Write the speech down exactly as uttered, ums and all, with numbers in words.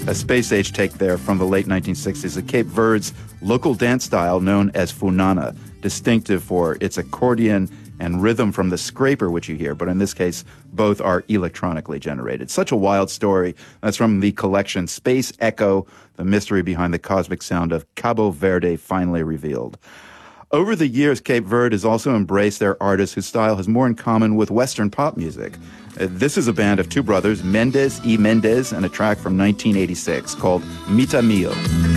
a space-age take there from the late nineteen sixties, of Cape Verde's local dance style known as funana, distinctive for its accordion and rhythm from the scraper, which you hear, but in this case, both are electronically generated. Such a wild story. That's from the collection Space Echo, the mystery behind the cosmic sound of Cabo Verde finally revealed. Over the years, Cape Verde has also embraced their artists whose style has more in common with Western pop music. Uh, this is a band of two brothers, Mendes y Mendes, and a track from nineteen eighty-six called Mita Mil.